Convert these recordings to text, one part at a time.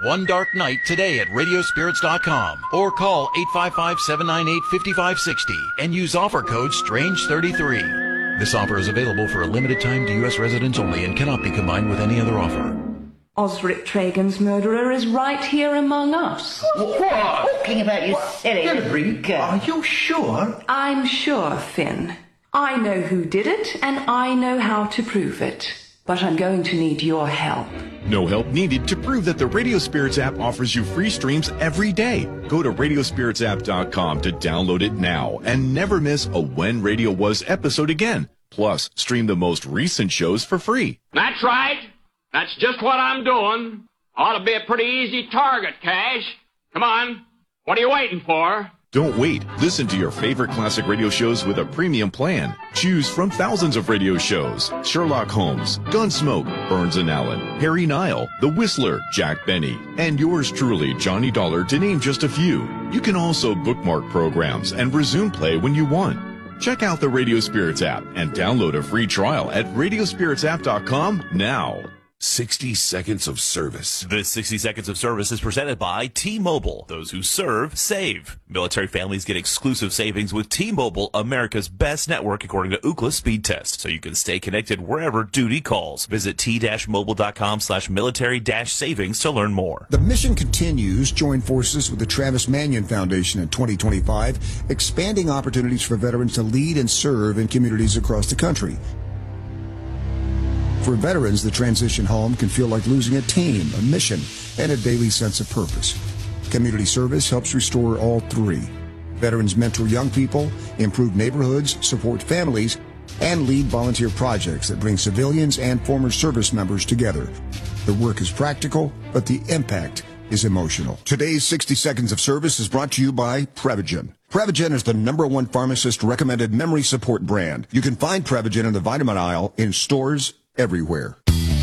One Dark Night today at radiospirits.com or call 855-798-5560 and use offer code STRANGE33. This offer is available for a limited time to U.S. residents only and cannot be combined with any other offer. Osric Tragan's murderer is right here among us. What? Talking about you silly freak. Are you sure? I'm sure, Finn. I know who did it, and I know how to prove it. But I'm going to need your help. No help needed to prove that the Radio Spirits app offers you free streams every day. Go to radiospiritsapp.com to download it now and never miss a When Radio Was episode again. Plus, stream the most recent shows for free. That's right. That's just what I'm doing. Ought to be a pretty easy target, Cash. Come on. What are you waiting for? Don't wait. Listen to your favorite classic radio shows with a premium plan. Choose from thousands of radio shows. Sherlock Holmes, Gunsmoke, Burns and Allen, Harry Nile, The Whistler, Jack Benny, and yours truly, Johnny Dollar, to name just a few. You can also bookmark programs and resume play when you want. Check out the Radio Spirits app and download a free trial at radiospiritsapp.com now. 60 seconds of service. This 60 seconds of service is presented by T-Mobile. Those who serve, save. Military families get exclusive savings with T-Mobile, America's best network according to Ookla speed test, so you can stay connected wherever duty calls. Visit t-mobile.com/military-savings to learn more. The mission continues. Join forces with the Travis Manion Foundation in 2025, expanding opportunities for veterans to lead and serve in communities across the country. For veterans, the transition home can feel like losing a team, a mission, and a daily sense of purpose. Community service helps restore all three. Veterans mentor young people, improve neighborhoods, support families, and lead volunteer projects that bring civilians and former service members together. The work is practical, but the impact is emotional. Today's 60 Seconds of Service is brought to you by Prevagen. Prevagen is the #1 pharmacist-recommended memory support brand. You can find Prevagen in the vitamin aisle in stores everywhere.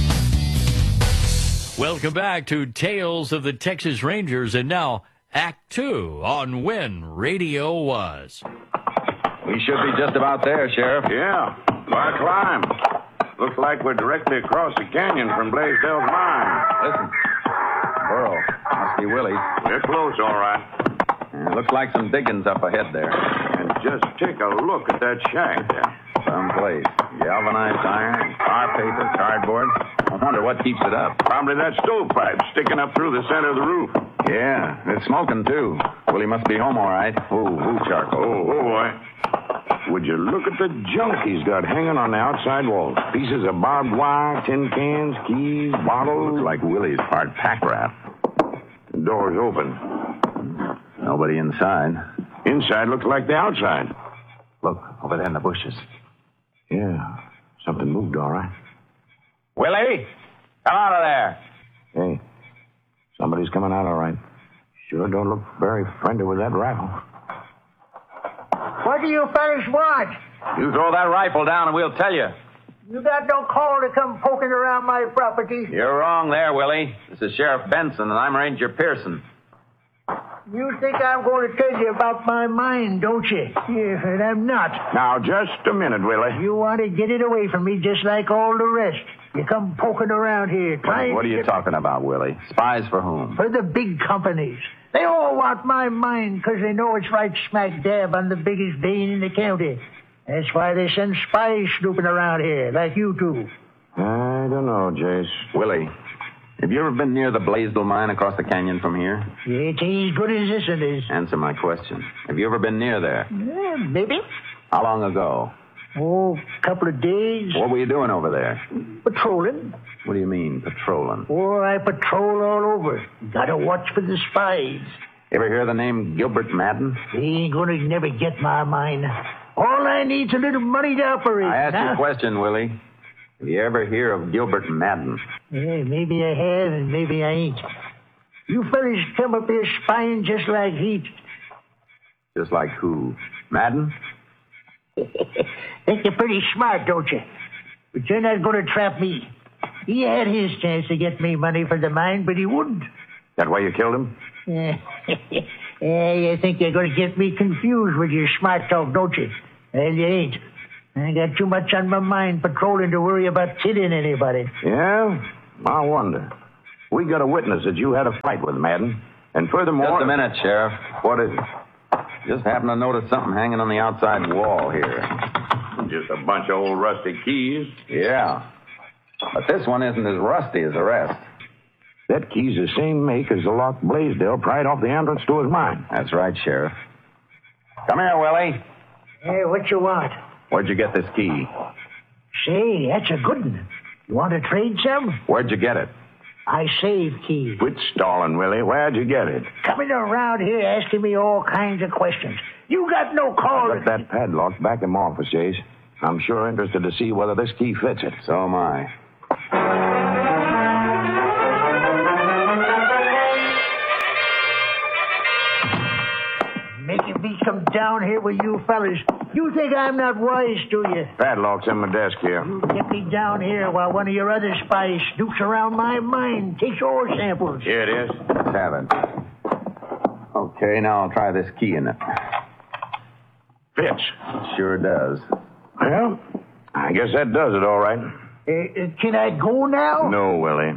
Welcome back to Tales of the Texas Rangers, and now Act 2 on When Radio Was. We should be just about there, Sheriff. Yeah, why climb? Looks like we're directly across the canyon from Blaisdell's mine. Listen, burro. Must be Willie's. We're close, all right. It looks like some diggings up ahead there. And just take a look at that shack there. Someplace. Galvanized iron, tar paper, cardboard. I wonder what keeps it up. Probably that stovepipe sticking up through the center of the roof. Yeah, it's smoking, too. Willie must be home all right. Ooh, charcoal. Oh, boy. Would you look at the junk he's got hanging on the outside walls? Pieces of barbed wire, tin cans, keys, bottles. Looks like Willie's hard pack rat. The door's open. Nobody inside. Inside looks like the outside. Look, over there in the bushes. Yeah, something moved, all right. Willie, come out of there. Hey, somebody's coming out, all right. Sure don't look very friendly with that rifle. What do you fellas want? You throw that rifle down and we'll tell you. You got no call to come poking around my property. You're wrong there, Willie. This is Sheriff Benson, and I'm Ranger Pearson. You think I'm going to tell you about my mine, don't you? Yeah, and I'm not. Now, just a minute, Willie. You want to get it away from me just like all the rest. You come poking around here trying What are you talking about, Willie? Spies for whom? For the big companies. They all want my mine because they know it's right smack dab on the biggest vein in the county. That's why they send spies snooping around here, like you two. I don't know, Jace. Willie, have you ever been near the Blaisdell mine across the canyon from here? It ain't as good as this one is. Answer my question. Have you ever been near there? Yeah, maybe. How long ago? Oh, a couple of days. What were you doing over there? Patrolling. What do you mean, patrolling? Oh, I patrol all over. Gotta watch for the spies. Ever hear the name Gilbert Madden? He ain't gonna never get my mine. All I need's a little money to operate. I asked you a question, Willie. Have you ever hear of Gilbert Madden? Yeah, maybe I have and maybe I ain't. You fellas come up here spying just like he. Just like who? Madden? Think you're pretty smart, don't you? But you're not going to trap me. He had his chance to get me money for the mine, but he wouldn't. That why you killed him? Yeah, you think you're going to get me confused with your smart talk, don't you? Well, you ain't. I got too much on my mind patrolling to worry about killing anybody. Yeah? I wonder. We got a witness that you had a fight with Madden. And furthermore... Just a minute, Sheriff. What is it? Just happened to notice something hanging on the outside wall here. Just a bunch of old rusty keys. Yeah. But this one isn't as rusty as the rest. That key's the same make as the lock Blaisdell pried off the entrance to his mine. That's right, Sheriff. Come here, Willie. Hey, what you want? Where'd you get this key? Say, that's a good one. You want to trade some? Where'd you get it? I save keys. Quit stalling, Willie. Where'd you get it? Coming around here asking me all kinds of questions. You got no call Got that padlock back in my office, Jace. I'm sure interested to see whether this key fits it. So am I. Making me come down here with you fellas. You think I'm not wise, do you? Padlock's in my desk here. You get me down here while one of your other spies snoops around my mine, takes ore samples. Here it is. Let's have it. Okay, now I'll try this key in it. Fits. It sure does. Well, I guess that does it all right. Can I go now? No, Willie.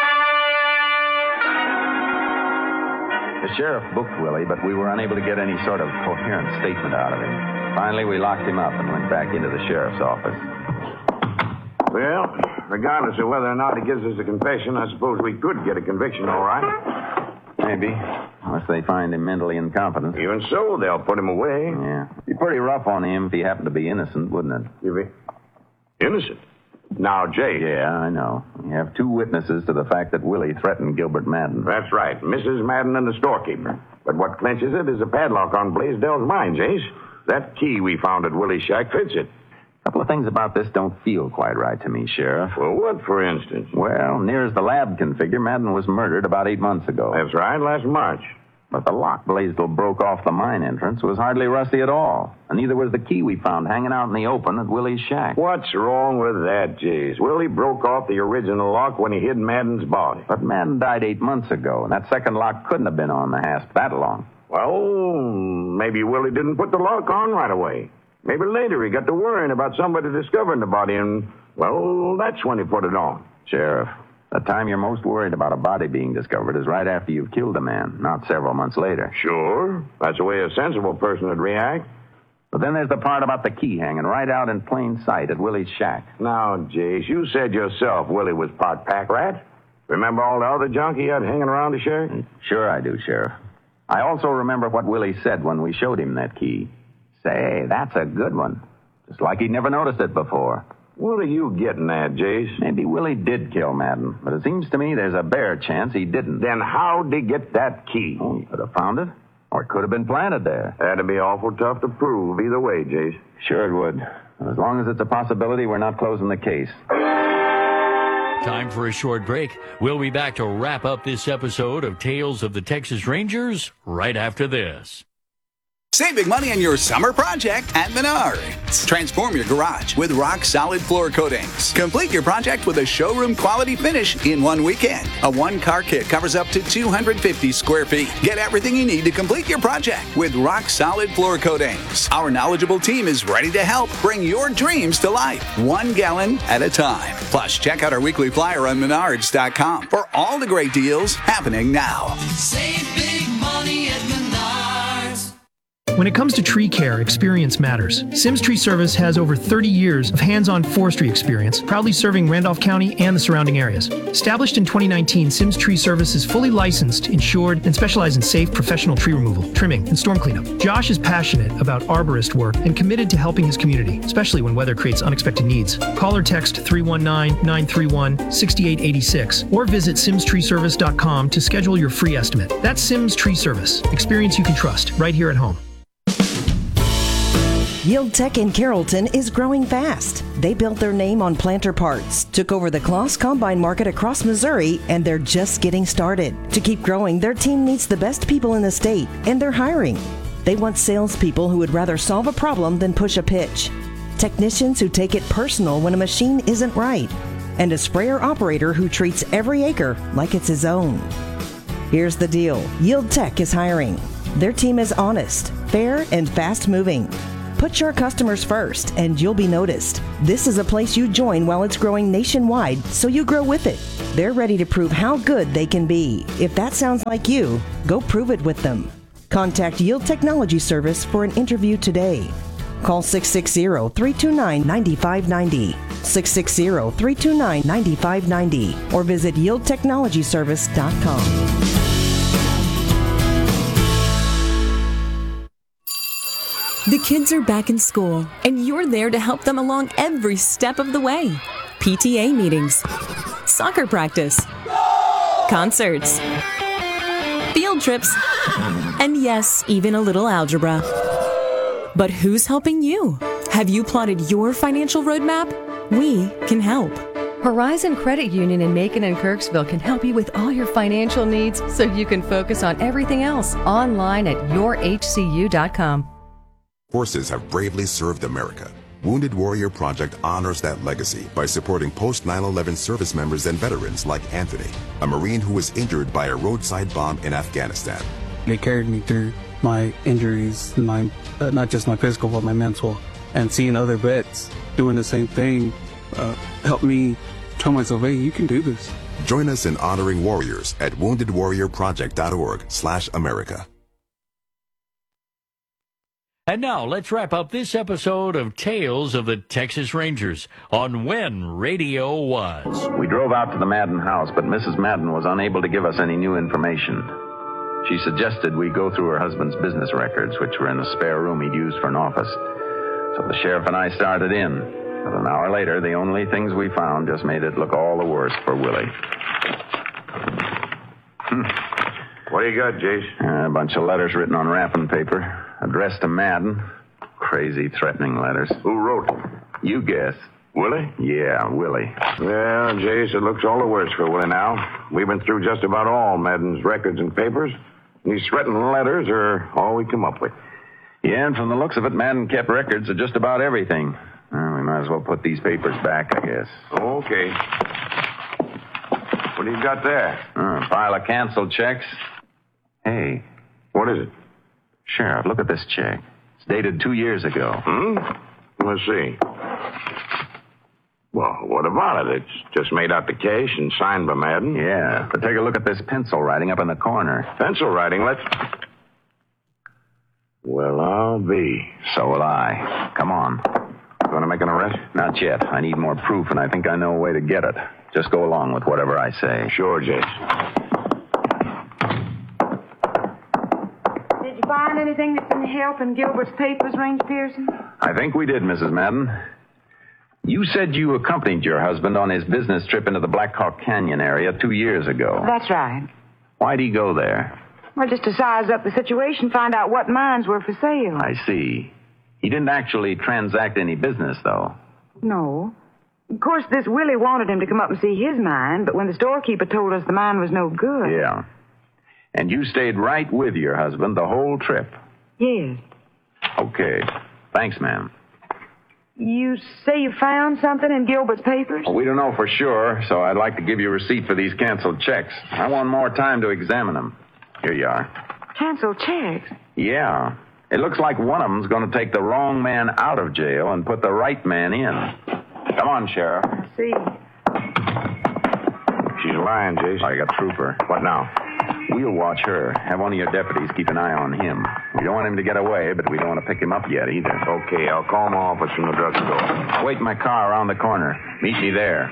The sheriff booked Willie, but we were unable to get any sort of coherent statement out of him. Finally, we locked him up and went back into the sheriff's office. Well, regardless of whether or not he gives us a confession, I suppose we could get a conviction, all right? Maybe, unless they find him mentally incompetent. Even so, they'll put him away. Yeah. It'd be pretty rough on him if he happened to be innocent, wouldn't it? Innocent? Now, Jay. Yeah, I know. We have two witnesses to the fact that Willie threatened Gilbert Madden. That's right, Mrs. Madden and the storekeeper. But what clinches it is a padlock on Blaisdell's mine, Jace. That key we found at Willie's shack fits it. A couple of things about this don't feel quite right to me, Sheriff. Well, what, for instance? Well, near as the lab can figure, Madden was murdered about 8 months ago. That's right, last March. But the lock Blaisdell broke off the mine entrance was hardly rusty at all. And neither was the key we found hanging out in the open at Willie's shack. What's wrong with that, Jace? Willie broke off the original lock when he hid Madden's body. But Madden died 8 months ago, and that second lock couldn't have been on the hasp that long. Well, maybe Willie didn't put the lock on right away. Maybe later he got to worrying about somebody discovering the body, and, well, that's when he put it on. Sheriff, the time you're most worried about a body being discovered is right after you've killed a man, not several months later. Sure. That's the way a sensible person would react. But then there's the part about the key hanging right out in plain sight at Willie's shack. Now, Jace, you said yourself Willie was part pack rat. Remember all the other junk he had hanging around the shack? Sure I do, Sheriff. I also remember what Willie said when we showed him that key. Say, that's a good one. Just like he'd never noticed it before. What are you getting at, Jace? Maybe Willie did kill Madden, but it seems to me there's a bare chance he didn't. Then how'd he get that key? Oh, he could have found it, or it could have been planted there. That'd be awful tough to prove either way, Jace. Sure it would. As long as it's a possibility, we're not closing the case. Time for a short break. We'll be back to wrap up this episode of Tales of the Texas Rangers right after this. Save big money on your summer project at Menards. Transform your garage with rock-solid floor coatings. Complete your project with a showroom-quality finish in one weekend. A one-car kit covers up to 250 square feet. Get everything you need to complete your project with rock-solid floor coatings. Our knowledgeable team is ready to help bring your dreams to life, 1 gallon at a time. Plus, check out our weekly flyer on Menards.com for all the great deals happening now. Save big money at Menards. When it comes to tree care, experience matters. Sims Tree Service has over 30 years of hands-on forestry experience, proudly serving Randolph County and the surrounding areas. Established in 2019, Sims Tree Service is fully licensed, insured, and specializes in safe professional tree removal, trimming, and storm cleanup. Josh is passionate about arborist work and committed to helping his community, especially when weather creates unexpected needs. Call or text 319-931-6886 or visit simstreeservice.com to schedule your free estimate. That's Sims Tree Service. Experience you can trust, right here at home. Yield Tech in Carrollton is growing fast. They built their name on planter parts, took over the Kloss Combine market across Missouri, and they're just getting started. To keep growing, their team needs the best people in the state, and they're hiring. They want salespeople who would rather solve a problem than push a pitch, technicians who take it personal when a machine isn't right, and a sprayer operator who treats every acre like it's his own. Here's the deal. Yield Tech is hiring. Their team is honest, fair, and fast-moving. Put your customers first, and you'll be noticed. This is a place you join while it's growing nationwide, so you grow with it. They're ready to prove how good they can be. If that sounds like you, go prove it with them. Contact Yield Technology Service for an interview today. Call 660-329-9590, 660-329-9590, or visit yieldtechnologyservice.com. The kids are back in school, and you're there to help them along every step of the way. PTA meetings, soccer practice, concerts, field trips, and yes, even a little algebra. But who's helping you? Have you plotted your financial roadmap? We can help. Horizon Credit Union in Macon and Kirksville can help you with all your financial needs so you can focus on everything else online at yourhcu.com. Forces have bravely served America. Wounded Warrior Project honors that legacy by supporting post-9/11 service members and veterans like Anthony, a Marine who was injured by a roadside bomb in Afghanistan. They carried me through my injuries, my not just my physical, but my mental. And seeing other vets doing the same thing helped me tell myself, hey, you can do this. Join us in honoring warriors at woundedwarriorproject.org/America. And now, let's wrap up this episode of Tales of the Texas Rangers on When Radio Was. We drove out to the Madden house, but Mrs. Madden was unable to give us any new information. She suggested we go through her husband's business records, which were in the spare room he'd used for an office. So the sheriff and I started in. But an hour later, the only things we found just made it look all the worse for Willie. What do you got, Jace? A bunch of letters written on wrapping paper. Addressed to Madden. Crazy, threatening letters. Who wrote them? You guess. Willie? Yeah, Willie. Well, Jace, it looks all the worse for Willie now. We've been through just about all Madden's records and papers. These threatening letters are all we come up with. Yeah, and from the looks of it, Madden kept records of just about everything. Well, we might as well put these papers back, I guess. Okay. What do you got there? A pile of canceled checks. Hey. What is it? Sheriff, look at this check. It's dated 2 years ago. Let's see. Well, what about it? It's just made out to cash and signed by Madden. Yeah, but take a look at this pencil writing up in the corner. Pencil writing? Well, I'll be. So will I. Come on. Going to make an arrest? Not yet. I need more proof, and I think I know a way to get it. Just go along with whatever I say. Sure, Jace. Did you find anything that's been help in Gilbert's papers, Ranger Pearson? I think we did, Mrs. Madden. You said you accompanied your husband on his business trip into the Black Hawk Canyon area 2 years ago. That's right. Why'd he go there? Well, just to size up the situation, find out what mines were for sale. I see. He didn't actually transact any business, though. No. Of course, this Willie wanted him to come up and see his mine, but when the storekeeper told us the mine was no good... Yeah. And you stayed right with your husband the whole trip? Yes. Okay. Thanks, ma'am. You say you found something in Gilbert's papers? Well, we don't know for sure, so I'd like to give you a receipt for these canceled checks. I want more time to examine them. Here you are. Canceled checks? Yeah. It looks like one of them's going to take the wrong man out of jail and put the right man in. Come on, Sheriff. I see. She's lying, Jace. I got Trooper. What now? We'll watch her. Have one of your deputies keep an eye on him. We don't want him to get away, but we don't want to pick him up yet either. Okay, I'll call my office from the drugstore. I'll wait in my car around the corner. Meet me there.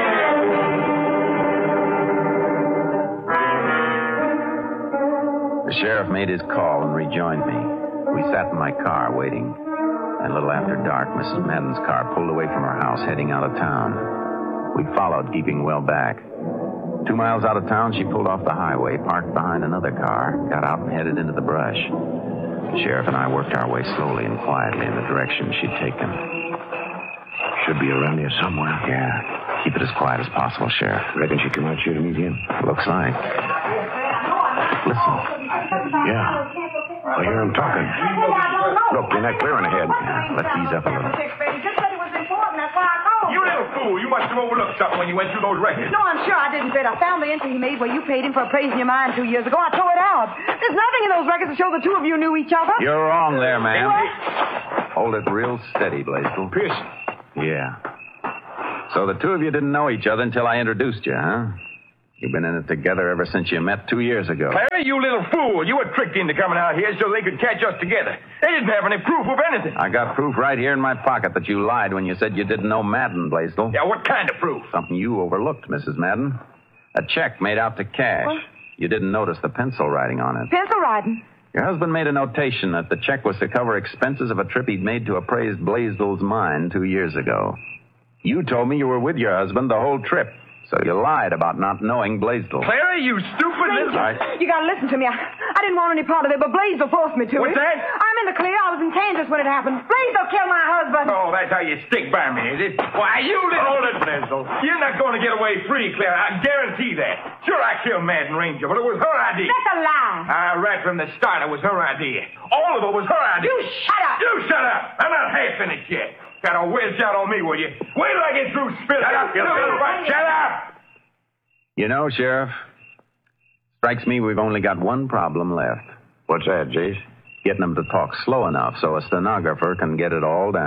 The sheriff made his call and rejoined me. We sat in my car waiting. And a little after dark, Mrs. Madden's car pulled away from her house, heading out of town. We followed, keeping well back. 2 miles out of town, she pulled off the highway, parked behind another car, got out and headed into the brush. The sheriff and I worked our way slowly and quietly in the direction she'd taken. Should be around here somewhere. Yeah. Keep it as quiet as possible, Sheriff. Reckon she came out here to meet him? Looks like. Listen. Yeah. I hear him talking. Look, you're not clearing ahead. Yeah, let's ease up a little. You little fool. You must have overlooked something when you went through those records. No, I'm sure I didn't, Fred. I found the entry he made where you paid him for appraising your mine 2 years ago. I tore it out. There's nothing in those records to show the two of you knew each other. You're wrong there, ma'am. Hold it real steady, Blaisdell. Pearson. Yeah. So the two of you didn't know each other until I introduced you, huh? You've been in it together ever since you met 2 years ago. Clary, you little fool. You were tricked into coming out here so they could catch us together. They didn't have any proof of anything. I got proof right here in my pocket that you lied when you said you didn't know Madden, Blaisdell. Yeah, what kind of proof? Something you overlooked, Mrs. Madden. A check made out to cash. What? You didn't notice the pencil writing on it. Pencil writing? Your husband made a notation that the check was to cover expenses of a trip he'd made to appraise Blaisdell's mine 2 years ago. You told me you were with your husband the whole trip, so you lied about not knowing Blaisdell. Clary, you stupid little... You gotta listen to me. I didn't want any part of it, but Blaisdell forced me to. What's that? I'm in the clear. I was in Kansas when it happened. Blaisdell killed my husband. Oh, that's how you stick by me, is it? Why, you little... Hold it, Blaisdell. You're not going to get away free, Clary. I guarantee that. Sure, I killed Madden Ranger, but it was her idea. That's a lie. Right from the start, it was her idea. All of it was her idea. You shut up. You shut up. I'm not half finished yet. Got a wedge out on me, will you? Wait till I get through spilling. Shut up, you little rat. Shut up. You know, Sheriff, strikes me we've only got one problem left. What's that, Jace? Getting them to talk slow enough so a stenographer can get it all down.